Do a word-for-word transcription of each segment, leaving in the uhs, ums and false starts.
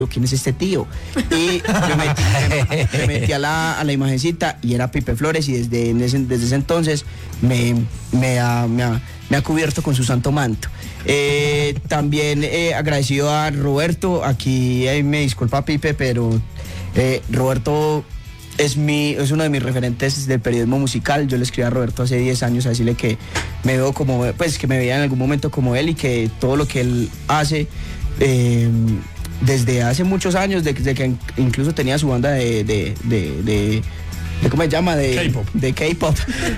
¿quién es este tío? Y yo metí, me, me metí a la, a la imagencita y era Pipe Flores, y desde ese, desde ese entonces me, me, ha, me, ha, me ha cubierto con su santo manto. Eh, también eh, agradecido a Roberto, aquí eh, me disculpa Pipe, pero eh, Roberto es, mi, es uno de mis referentes del periodismo musical. Yo le escribí a Roberto hace diez años a decirle que me veo como, pues que me veía en algún momento como él, y que todo lo que él hace eh, desde hace muchos años, desde que incluso tenía su banda de, de, de, de, de ¿cómo se llama? De K-pop. De K-pop.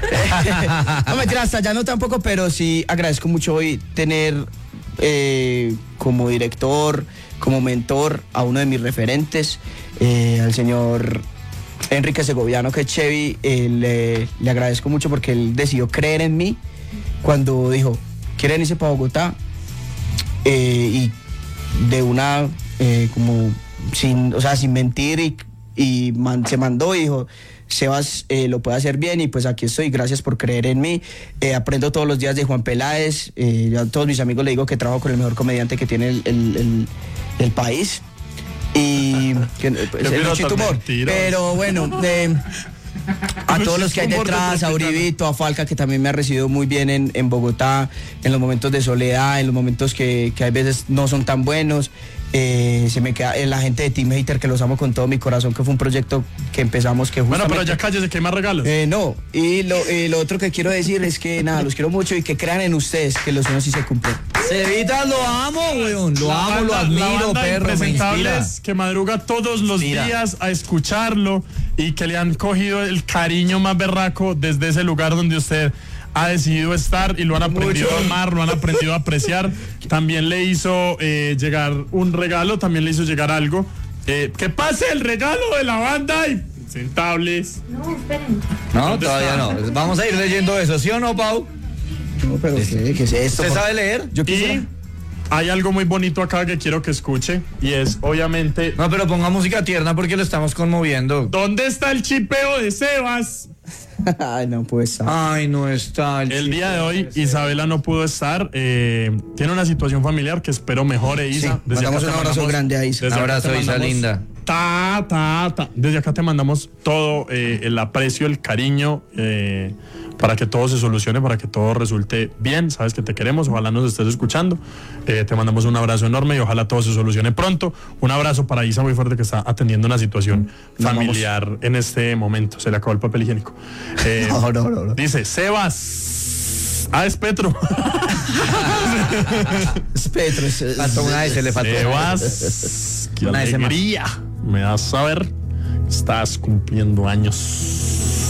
No me tiras hasta allá, no tampoco, pero sí agradezco mucho hoy tener eh, como director, como mentor a uno de mis referentes, eh, al señor Enrique Segoviano, que es Chevy. eh, le, le agradezco mucho porque él decidió creer en mí cuando dijo, ¿quieren irse para Bogotá? Eh, y de una, eh, como, sin, o sea, sin mentir, y, y man, se mandó y dijo, Sebas eh, lo puede hacer bien, y pues aquí estoy, gracias por creer en mí. Eh, aprendo todos los días de Juan Peláez, eh, a todos mis amigos le digo que trabajo con el mejor comediante que tiene el, el, el, el país. Y que, pues, el Luchito Humor. Pero bueno, eh, a todos los que hay detrás, a Uribito, a Falca, que también me ha recibido muy bien en, en Bogotá, en los momentos de soledad, en los momentos que, que a veces no son tan buenos. Eh, se me queda eh, la gente de Team Hater, que los amo con todo mi corazón, que fue un proyecto que empezamos que justamente... Bueno, pero ya cállese, que hay más regalos. Eh, no, y lo, eh, lo otro que quiero decir es que nada, los quiero mucho, y que crean en ustedes que los sueños sí se cumplen. Cevita, lo amo, weón, lo La amo, banda, lo admiro, la banda perro, me inspira. Impresentables, que madruga todos los Inspira. días a escucharlo, y que le han cogido el cariño más berraco desde ese lugar donde usted ha decidido estar, y lo han aprendido Mucho. a amar, lo han aprendido a apreciar. También le hizo eh, llegar un regalo, también le hizo llegar algo. Eh, que pase el regalo de la banda Impresentables. No, esperen. No, ¿Dónde todavía está? no. Vamos a ir leyendo eso, ¿sí o no, Pau? No, pero ¿qué, qué es esto? ¿Usted sabe leer? Yo quisiera... Y hay algo muy bonito acá que quiero que escuche, y es obviamente... No, pero ponga música tierna porque lo estamos conmoviendo. ¿Dónde está el chipeo de Sebas? Ay, no, pues... Ay, no está. El día de hoy Isabela no pudo estar, eh, tiene una situación familiar que espero mejore, Isa. Sí, mandamos acá un te abrazo grande a Isa. desde Un acá abrazo, te Isa, mandamos linda. Ta, ta, ta. Desde acá te mandamos todo eh, el aprecio, el cariño, eh, para que todo se solucione, para que todo resulte bien. Sabes que te queremos, ojalá nos estés escuchando. Eh, te mandamos un abrazo enorme y ojalá todo se solucione pronto. Un abrazo para Isa muy fuerte, que está atendiendo una situación Nos familiar vamos. en este momento. Se le acabó el papel higiénico. Eh, No, no, no, no. Dice, Sebas. Ah, es Petro. Es Petro, es- es- Faltó una S, le faltó una S. Sebas, qué Una S más. alegría me das saber, estás cumpliendo años.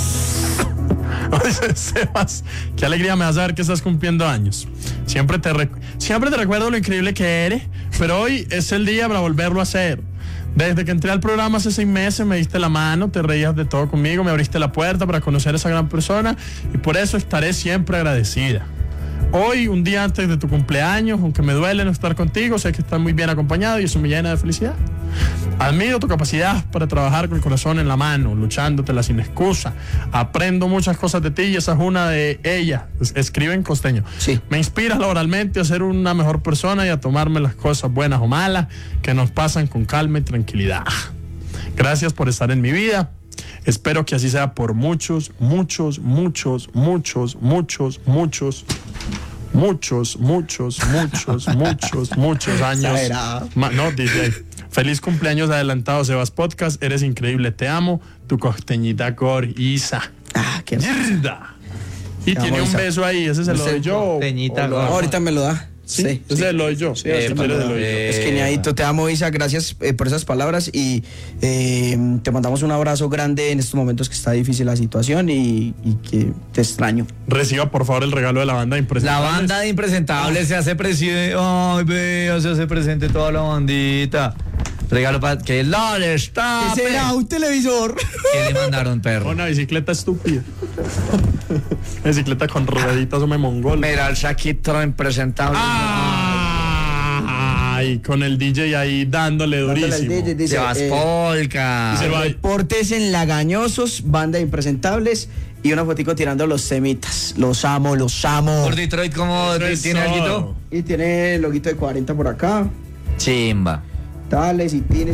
Oye, Sebas, qué alegría me das saber que estás cumpliendo años. Siempre te, rec- siempre te recuerdo lo increíble que eres, pero hoy es el día para volverlo a hacer. Desde que entré al programa hace seis meses me diste la mano, te reías de todo conmigo, me abriste la puerta para conocer a esa gran persona, y por eso estaré siempre agradecida. Hoy, un día antes de tu cumpleaños, aunque me duele no estar contigo, sé que estás muy bien acompañado y eso me llena de felicidad. Admiro tu capacidad para trabajar con el corazón en la mano, luchándotela sin excusa. Aprendo muchas cosas de ti y esa es una de ellas. Es- Escribe en costeño. Sí. Me inspiras laboralmente a ser una mejor persona y a tomarme las cosas buenas o malas que nos pasan con calma y tranquilidad. Gracias por estar en mi vida. Espero que así sea por muchos, muchos, muchos, muchos, muchos, muchos, muchos, muchos, muchos, muchos, muchos años. Exagerado. Ma- no, D J. Feliz cumpleaños adelantado, Sebas Podcast. Eres increíble, te amo. Tu costeñita Gor, Isa. Ah, qué... Mierda. Y Te tiene amo, un Isa. beso ahí, ese se lo doy yo. Costeñita O lo- Gor. Ahorita me lo da. Sí, Sí, ese se lo doy yo. Sí, Si ahorita quieres, me lo se lo da. doy yo. Eh, Es geniadito, te amo, Isa, gracias eh, por esas palabras, y eh, te mandamos un abrazo grande en estos momentos que está difícil la situación, y, y que te extraño. Reciba por favor el regalo de la banda La Impresentables. banda de Impresentables se hace presente. Ay, vea, se hace presente toda la bandita. Regalo para que la está. ¿Qué será? ¿Un televisor? ¿Qué le mandaron, perro? Una bicicleta estúpida. Bicicleta con rueditas o me mongol. Mira, el saquito Impresentable. Ay, con el D J ahí dándole durísimo. Dándole al D J, dice, Sebas eh, Polka. Dice, va- Deportes enlagañosos, banda de Impresentables, y una fotico tirando los semitas. Los amo, los amo. Por Detroit, ¿cómo Eso es tiene todo. algo? Y tiene el loguito de cuarenta por acá. Chimba. tales y tines.